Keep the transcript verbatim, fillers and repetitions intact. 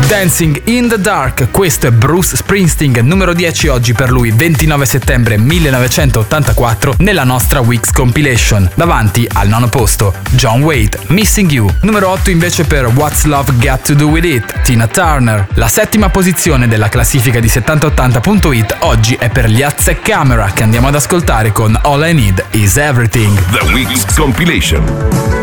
Dancing in the Dark, questo è Bruce Springsteen, numero dieci oggi per lui, ventinove settembre millenovecentottantaquattro, nella nostra Weeks Compilation. Davanti al nono posto, John Waite, Missing You. Numero otto invece per What's Love Got to Do With It, Tina Turner. La settima posizione della classifica di settanta ottanta punto it oggi è per gli Azteccamera, che andiamo ad ascoltare con All I Need Is Everything. The Weeks Compilation.